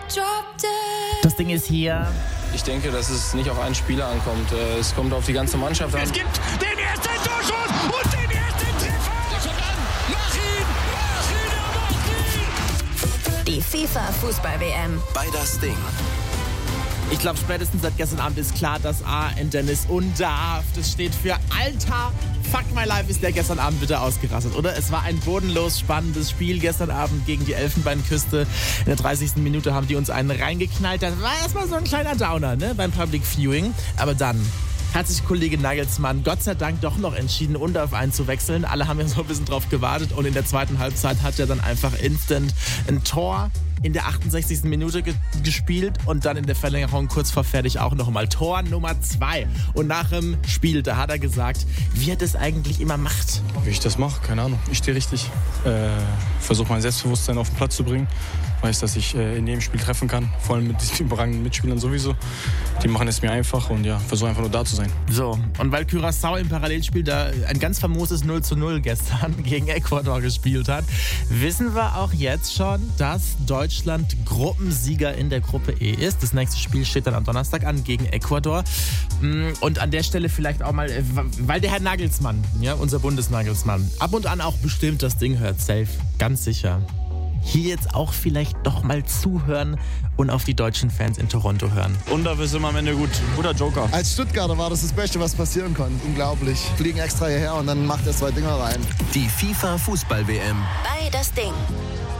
Das Ding ist hier. Ich denke, dass es nicht auf einen Spieler ankommt. Es kommt auf die ganze Mannschaft an. Es gibt den ersten Torschuss und den ersten Treffer. Der kommt an. Mach ihn. Die FIFA-Fußball-WM. Bei das Ding. Ich glaube, spätestens seit gestern Abend ist klar, dass A in Dennis undarf. Das steht für Alter. Fuck my life, ist der gestern Abend bitte ausgerastet, oder? Es war ein bodenlos spannendes Spiel gestern Abend gegen die Elfenbeinküste. In der 30. Minute haben die uns einen reingeknallt. Das war erstmal so ein kleiner Downer, ne, beim Public Viewing. Aber dann hat sich Kollege Nagelsmann Gott sei Dank doch noch entschieden, Undarf einzuwechseln. Alle haben ja so ein bisschen drauf gewartet und in der zweiten Halbzeit hat er dann einfach instant ein Tor in der 68. Minute gespielt und dann in der Verlängerung kurz vor fertig auch nochmal Tor Nummer 2. Und nach dem Spiel, da hat er gesagt, wie er das eigentlich immer macht. Wie ich das mache, keine Ahnung. Ich stehe richtig. Versuche mein Selbstbewusstsein auf den Platz zu bringen. Weiß, dass ich in jedem Spiel treffen kann. Vor allem mit diesen überragenden Mitspielern sowieso. Die machen es mir einfach und ja, versuche einfach nur da zu sein. So, und weil Curaçao im Parallelspiel da ein ganz famoses 0:0 gestern gegen Ecuador gespielt hat, wissen wir auch jetzt schon, dass Deutschland Gruppensieger in der Gruppe E ist. Das nächste Spiel steht dann am Donnerstag an gegen Ecuador. Und an der Stelle vielleicht auch mal, weil der Herr Nagelsmann, ja, unser Bundesnagelsmann, ab und an auch bestimmt das Ding hört, safe, ganz sicher. Hier jetzt auch vielleicht doch mal zuhören und auf die deutschen Fans in Toronto hören. Undarf ist immer am Ende gut. Guter Joker. Als Stuttgarter war das Beste, was passieren konnte. Unglaublich. Fliegen extra hierher und dann macht er 2 Dinger rein. Die FIFA-Fußball-WM. Bei das Ding.